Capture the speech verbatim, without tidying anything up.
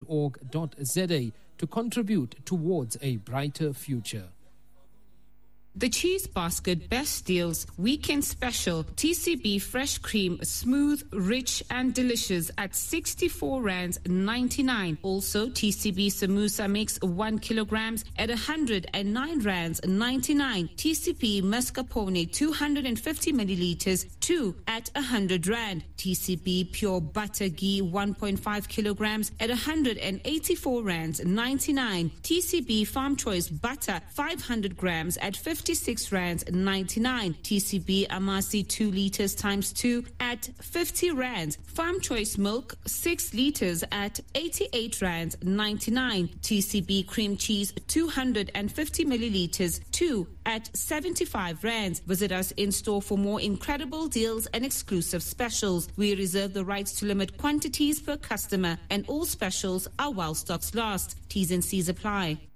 org dot za to contribute towards a brighter future. The Cheese Basket Best Deals Weekend Special T C B Fresh Cream, smooth, rich and delicious at sixty-four rands ninety-nine. Also T C B Samosa Mix one kilogram at one hundred nine rands ninety-nine. T C B Mascarpone two hundred fifty milliliters two at one hundred rand. T C B Pure Butter Ghee one point five kilograms at one hundred eighty-four rands ninety-nine. T C B Farm Choice Butter five hundred grams at fifty-six rands ninety-nine. T C B Amasi two liters times two at fifty rands. Farm Choice Milk six liters at eighty-eight rands ninety-nine. T C B Cream Cheese two hundred fifty milliliters two at seventy-five rands. Visit us in store for more incredible deals and exclusive specials. We reserve the rights to limit quantities per customer, and all specials are while stocks last. T's and C's apply.